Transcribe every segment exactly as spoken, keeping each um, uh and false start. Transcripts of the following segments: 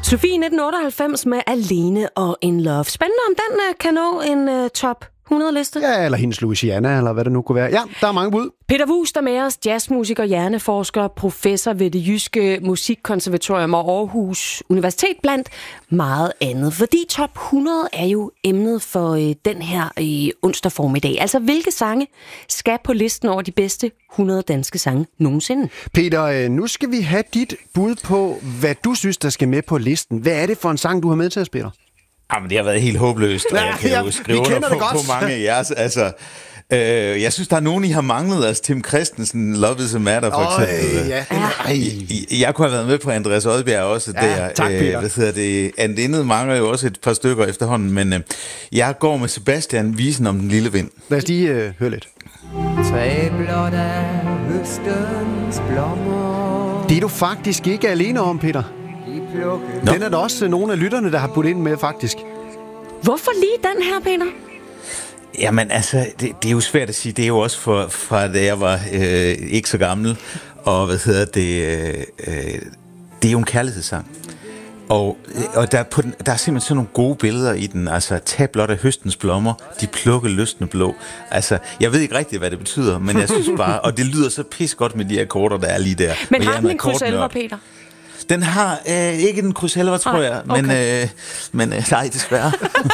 Sofie nitten otteoghalvfems med Alene og In Love. Spændende, om den uh, kan nå en uh, top hundrede-liste. Ja, eller hendes Louisiana, eller hvad det nu kunne være. Ja, der er mange bud. Peter Vuust er med os, jazzmusiker, hjerneforsker, professor ved Det Jyske Musikkonservatorium og Aarhus Universitet, blandt meget andet. Fordi top hundrede er jo emnet for øh, den her øh, onsdag formiddag. Altså, hvilke sange skal på listen over de bedste hundrede danske sange nogensinde? Peter, øh, nu skal vi have dit bud på, hvad du synes, der skal med på listen. Hvad er det for en sang, du har med til at spille? Jamen, det har været helt håbløst, og jeg kan ja, jo skrive under på, på mange af jeres. Altså, øh, jeg synes, der er nogen, I har manglet. Altså, Tim Christensen, Love is a Matter, for Øj, eksempel. Ja, Ej, jeg kunne have været med på Andreas Odbjerg også. Ja, der. tak, Peter. Øh, hvad hedder det? Andendet mangler jo også et par stykker efterhånden, men øh, jeg går med Sebastian, Visen om den lille vind. Lad os lige øh, høre lidt. Tre blot af høstens blommer. Det er du faktisk ikke alene om, Peter. Nå. Den er der også nogle af lytterne, der har puttet ind med, faktisk. Hvorfor lige den her, Peter? Jamen altså, det, det er jo svært at sige. Det er jo også for, fra da jeg var øh, ikke så gammel. Og hvad hedder det? Øh, øh, det er jo en kærlighedssang. Og, og der, er på den, der er simpelthen sådan nogle gode billeder i den. Altså, tag blot af høstens blommer, de plukke lystne blå. Altså, jeg ved ikke rigtigt, hvad det betyder, men jeg synes bare, og det lyder så pis godt med de akkorder, der er lige der. Men har den en krydselver, Peter? Den har øh, ikke en krydselver, tror Ej, jeg, men, okay. øh, men øh, nej, desværre.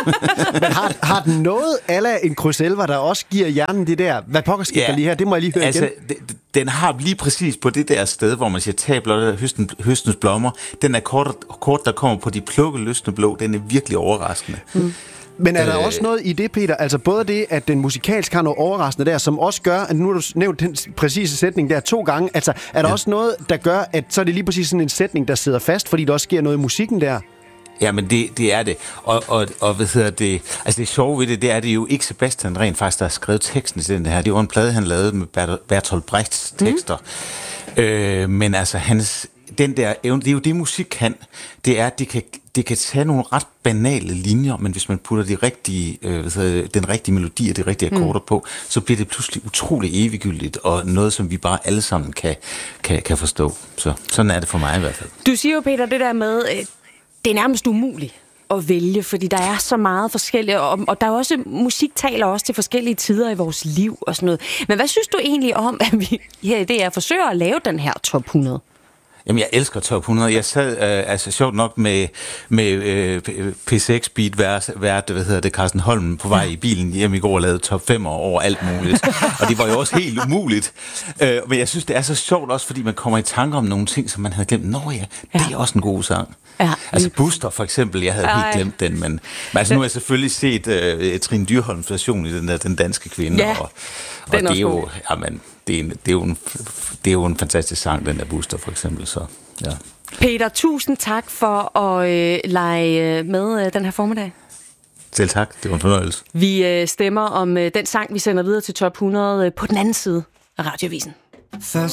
Men har, har den noget ala en krydselver, der også giver hjernen det der? Hvad pokker skal Ja, der lige her? Det må jeg lige høre altså, igen. d- den har lige præcis på det der sted, hvor man siger, tag blot af høsten, høstens blommer. Den akkord, akkord, der kommer på de plukke lystne blå, den er virkelig overraskende. Mm. Men er der øh, også noget i det, Peter? Altså både det, at den musikalsk har noget overraskende der, som også gør, at nu har du nævnt den præcise sætning der to gange. Altså er der ja. også noget, der gør, at så er det lige præcis sådan en sætning, der sidder fast, fordi der også sker noget i musikken der? Ja, men det, det er det. Og, og, og hvad hedder det? Altså det sjove ved det, det er det jo ikke Sebastian rent faktisk, der har skrevet teksten til den her. Det var en plade, han lavede med Bertolt Brechts tekster. Mm. Øh, men altså hans... Den der evne, det er jo det, musik kan. Det er, at det kan, det kan tage nogle ret banale linjer, men hvis man putter de rigtige, øh, hvad hedder, den rigtige melodi og de rigtige akkorder mm. på, så bliver det pludselig utrolig eviggyldigt, og noget, som vi bare alle sammen kan, kan, kan forstå. Så sådan er det for mig i hvert fald. Du siger jo, Peter, det der med, øh, det er nærmest umuligt at vælge, fordi der er så meget forskelligt, og, og der er også, musik taler også til forskellige tider i vores liv og sådan noget. Men hvad synes du egentlig om, at vi her i D R forsøger at lave den her top hundrede? Jamen, jeg elsker top hundrede. Jeg sad, øh, altså sjovt nok, med, med øh, P seks Beat vært, vært, hvad hedder det, Carsten Holm på vej i bilen hjem i går og lavede top fem over alt muligt. Og det var jo også helt umuligt. Øh, men jeg synes, det er så sjovt også, fordi man kommer i tanker om nogle ting, som man havde glemt. Nå ja, det er også en god sang. Ja, altså Buster for eksempel, jeg havde Ej. helt glemt den, men, men altså nu har jeg selvfølgelig set uh, Trine Dyrholms version i den der Den Danske Kvinde, ja, og, og det er jo, jamen, det er, en, det, er jo en, det er jo en fantastisk sang, den der Buster for eksempel, så ja. Peter, tusind tak for at øh, lege med øh, den her formiddag. Selv tak, det var en fornøjelse. Vi øh, stemmer om øh, den sang, vi sender videre til top hundrede øh, på den anden side af Radioavisen. Først